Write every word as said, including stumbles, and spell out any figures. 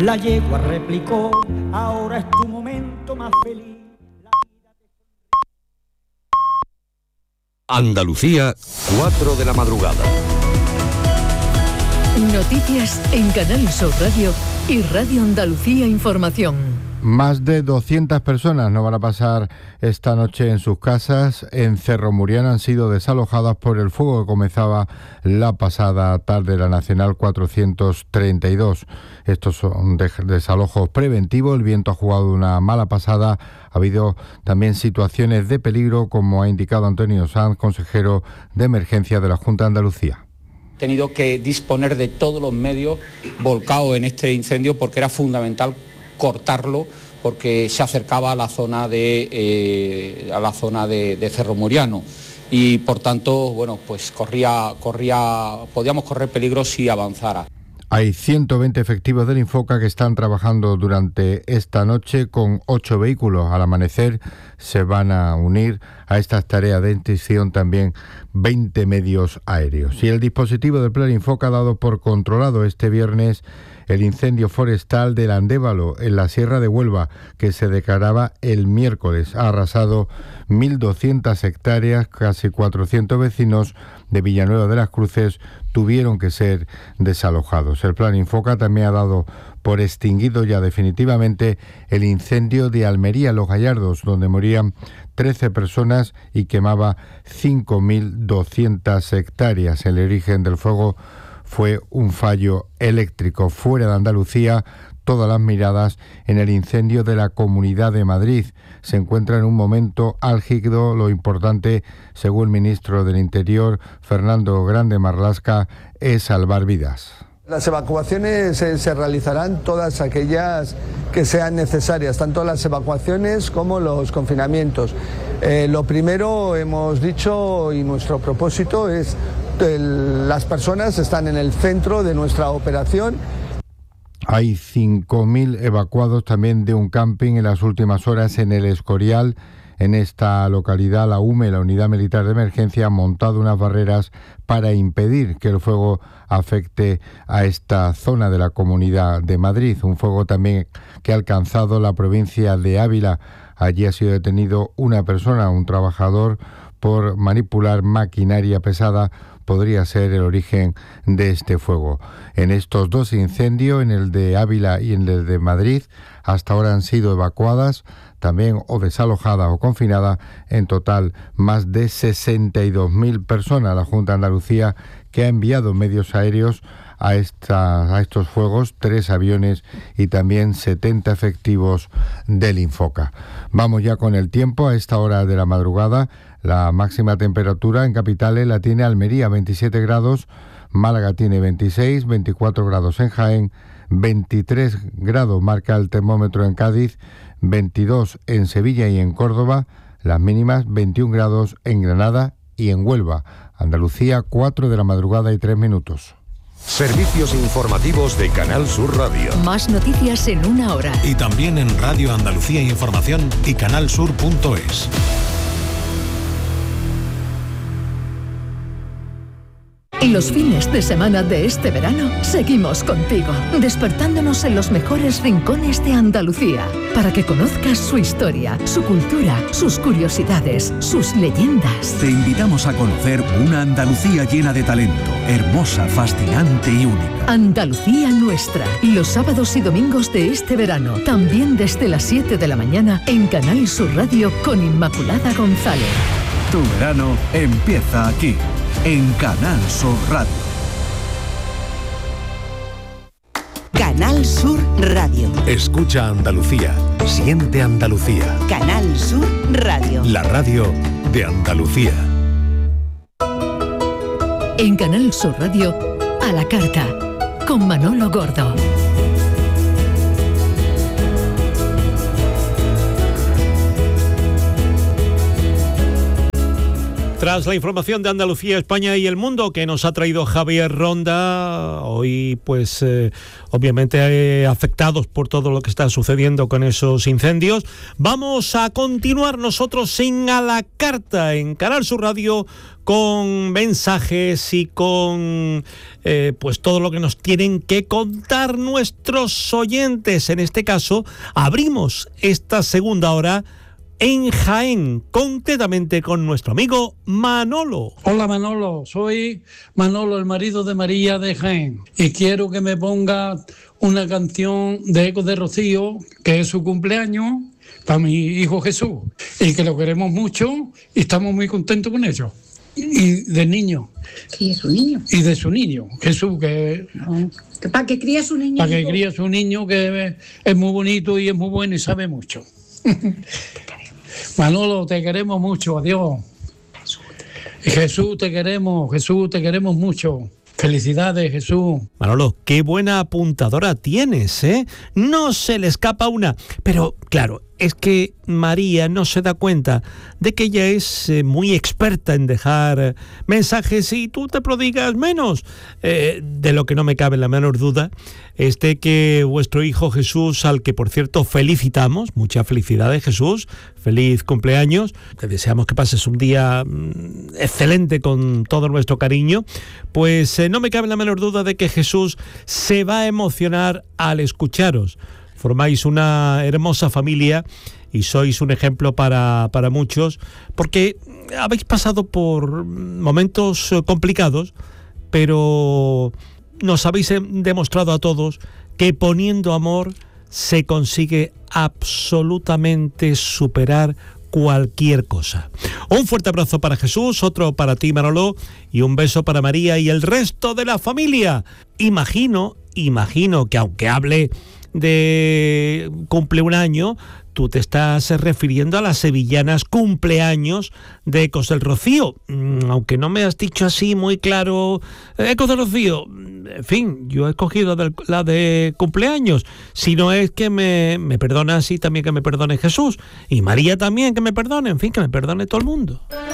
La yegua replicó, ahora es tu momento más feliz. Andalucía, cuatro de la madrugada. Noticias en Canal Sur Radio y Radio Andalucía Información. Más de doscientas personas no van a pasar esta noche en sus casas. En Cerro Muriano han sido desalojadas por el fuego que comenzaba la pasada tarde, la Nacional cuatrocientos treinta y dos. Estos son desalojos preventivos. El viento ha jugado una mala pasada. Ha habido también situaciones de peligro, como ha indicado Antonio Sanz, consejero de emergencia de la Junta de Andalucía. Tenido que disponer de todos los medios volcados en este incendio porque era fundamental cortarlo, porque se acercaba a la zona de eh, a la zona de, de Cerro Muriano y por tanto, bueno, pues corría corría podíamos correr peligro si avanzara. Hay ciento veinte efectivos del Infoca que están trabajando durante esta noche con ocho vehículos. Al amanecer se van a unir a estas tareas de extinción también veinte medios aéreos. Y el dispositivo del Plan Infoca ha dado por controlado este viernes el incendio forestal del Andévalo en la Sierra de Huelva, que se declaraba el miércoles. Ha arrasado mil doscientas hectáreas, casi cuatrocientos vecinos de Villanueva de las Cruces tuvieron que ser desalojados. El Plan Infoca también ha dado por extinguido ya definitivamente el incendio de Almería, Los Gallardos, donde morían trece personas y quemaba cinco mil doscientas hectáreas. El origen del fuego fue un fallo eléctrico. Fuera de Andalucía, todas las miradas en el incendio de la Comunidad de Madrid. Se encuentra en un momento álgido. Lo importante, según el ministro del Interior, Fernando Grande Marlasca, es salvar vidas. Las evacuaciones eh, se realizarán todas aquellas que sean necesarias, tanto las evacuaciones como los confinamientos. Eh, lo primero, hemos dicho, y nuestro propósito es el, las personas están en el centro de nuestra operación. Hay cinco mil evacuados también de un camping en las últimas horas en el Escorial. En esta localidad, la U M E, la Unidad Militar de Emergencia, ha montado unas barreras para impedir que el fuego afecte a esta zona de la Comunidad de Madrid. Un fuego también que ha alcanzado la provincia de Ávila. Allí ha sido detenido una persona, un trabajador, por manipular maquinaria pesada. Podría ser el origen de este fuego. En estos dos incendios, en el de Ávila y en el de Madrid, hasta ahora han sido evacuadas también o desalojadas o confinadas en total más de sesenta y dos mil personas. La Junta de Andalucía, que ha enviado medios aéreos a, esta, a estos fuegos, tres aviones y también setenta efectivos del Infoca. Vamos ya con el tiempo. A esta hora de la madrugada, la máxima temperatura en capitales la tiene Almería, veintisiete grados, Málaga tiene veintiséis, veinticuatro grados en Jaén, veintitrés grados marca el termómetro en Cádiz, veintidós en Sevilla y en Córdoba, las mínimas veintiún grados en Granada y en Huelva. Andalucía, cuatro de la madrugada y tres minutos. Servicios informativos de Canal Sur Radio. Más noticias en una hora. Y también en Radio Andalucía Información y canal sur punto es. Y los fines de semana de este verano seguimos contigo, despertándonos en los mejores rincones de Andalucía, para que conozcas su historia, su cultura, sus curiosidades, sus leyendas. Te invitamos a conocer una Andalucía llena de talento, hermosa, fascinante y única. Andalucía nuestra, los sábados y domingos de este verano, también desde las siete de la mañana en Canal Sur Radio con Inmaculada González. Tu verano empieza aquí, en Canal Sur Radio. Canal Sur Radio. Escucha Andalucía, siente Andalucía. Canal Sur Radio. La radio de Andalucía. En Canal Sur Radio, a la carta, con Manolo Gordo. Tras la información de Andalucía, España y el mundo que nos ha traído Javier Ronda, hoy pues eh, obviamente eh, afectados por todo lo que está sucediendo con esos incendios, vamos a continuar nosotros en A la Carta, en Canal Sur Radio, con mensajes y con eh, pues todo lo que nos tienen que contar nuestros oyentes. En este caso, abrimos esta segunda hora en Jaén, concretamente con nuestro amigo Manolo. Hola Manolo, soy Manolo, el marido de María de Jaén, y quiero que me ponga una canción de Ecos de Rocío, que es su cumpleaños, para mi hijo Jesús, y que lo queremos mucho y estamos muy contentos con ello. Y del niño. ¿Y de su niño? Y de su niño, Jesús, que... No. Para que críe a su niño. Para que críe a su niño, que es muy bonito y es muy bueno y sabe mucho. Manolo, te queremos mucho, adiós. Jesús, te queremos, Jesús, te queremos mucho. Felicidades, Jesús. Manolo, qué buena apuntadora tienes, ¿eh? No se le escapa una. Pero, claro, es que María no se da cuenta de que ella es eh, muy experta en dejar mensajes y tú te prodigas menos. Eh, de lo que no me cabe la menor duda es de que vuestro hijo Jesús, al que por cierto felicitamos, muchas felicidades Jesús, feliz cumpleaños, te deseamos que pases un día mm, excelente con todo nuestro cariño, pues eh, no me cabe la menor duda de que Jesús se va a emocionar al escucharos. Formáis una hermosa familia y sois un ejemplo para, para muchos, porque habéis pasado por momentos complicados, pero nos habéis demostrado a todos que poniendo amor se consigue absolutamente superar cualquier cosa. Un fuerte abrazo para Jesús, otro para ti, Manolo, y un beso para María y el resto de la familia. Imagino, imagino que aunque hable de cumple un año, tú te estás refiriendo a las sevillanas cumpleaños de Ecos del Rocío, aunque no me has dicho así muy claro. Ecos del Rocío, en fin, yo he escogido la de cumpleaños. Si no es que me, me perdonas, y también que me perdone Jesús, y María también que me perdone, en fin, que me perdone todo el mundo.